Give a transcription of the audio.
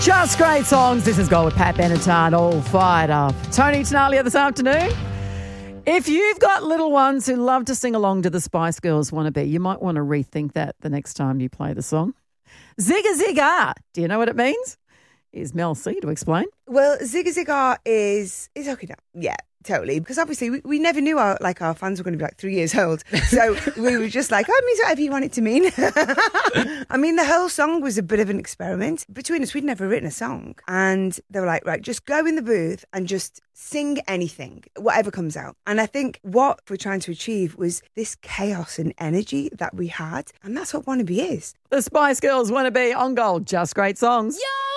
Just great songs. This is Gold with Pat Benatar, all fired up. Tony Tenalia this afternoon. If you've got little ones who love to sing along to the Spice Girls Wannabe, you might want to rethink that the next time you play the song. Zigga Zigga. Do you know what it means? Here's Mel C to explain. Well, Zigga Zigga is okay now. Yeah, totally. Because obviously we never knew our fans were going to be like 3 years old. So we were just like, oh, it means whatever you want it to mean. I mean, the whole song was a bit of an experiment. Between us, we'd never written a song. And they were like, right, just go in the booth and just sing anything, whatever comes out. And I think what we're trying to achieve was this chaos and energy that we had. And that's what Wannabe is. The Spice Girls Wannabe on Gold. Just great songs. Yo!